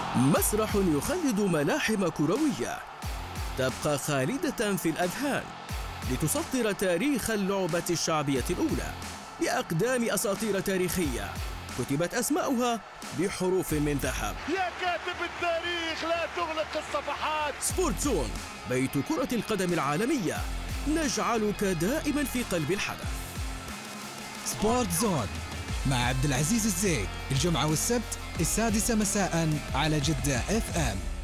مسرح يخلد ملاحم كروية تبقى خالدة في الأذهان لتسطر تاريخ اللعبة الشعبية الأولى بأقدام أساطير تاريخية كتبت أسماؤها بحروف من ذهب. يا كاتب التاريخ لا تغلق الصفحات. سبورت زون، بيت كرة القدم العالمية، نجعلك دائما في قلب الحدث. سبورت زون مع عبد العزيز الزيد، الجمعة والسبت 6 مساء على جدة FM.